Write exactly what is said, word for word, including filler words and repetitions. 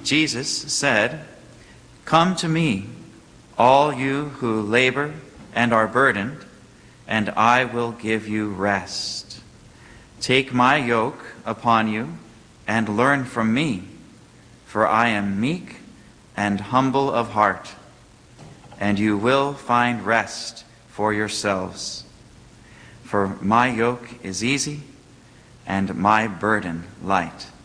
Jesus said, "Come to me, all you who labor and are burdened, and I will give you rest. Take my yoke upon you and learn from me, for I am meek and humble of heart, and you will find rest for yourselves. For my yoke is easy and my burden light."